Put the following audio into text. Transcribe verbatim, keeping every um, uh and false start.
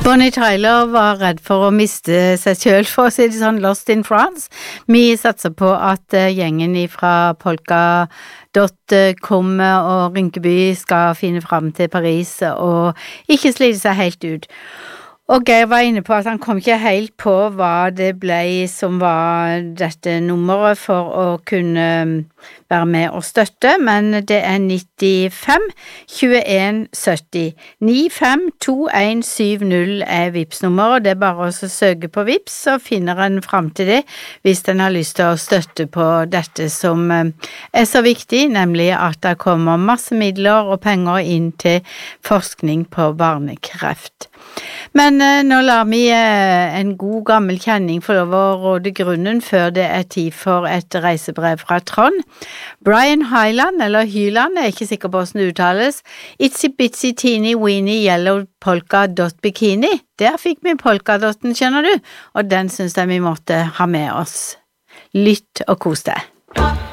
Bonnie Tyler var redd for å miste seg selv, for å si det sånn, Lost in France. Vi satser på at gjengen fra polka dot com og Rynkeby skal finne frem til Paris og ikke slite seg helt ut. Og Geir var inne på at han kom ikke helt på hva det ble som var dette nummeret for å kunne være med og støtte, men det er nittifem tjueen sytti. ni fem to en syv null er Vipps-nummeret, det er bare å søke på Vipps, så finner en frem til det hvis en har lyst til å støtte på dette som er så viktig, nemlig at det kommer masse midler og penger inn til forskning på barnekreft. Men eh, nå lar vi eh, en god gammel kjenning få lov å råde grunnen før det er tid for et reisebrev fra Trond. Brian Hyland, eller Hyland, jeg er ikke sikker på hvordan det uttales. Itsy bitsy teeny weeny yellow polka dot bikini. Der fikk vi polkadotten, skjønner du, og den synes jeg vi måtte ha med oss. Lytt og kos deg.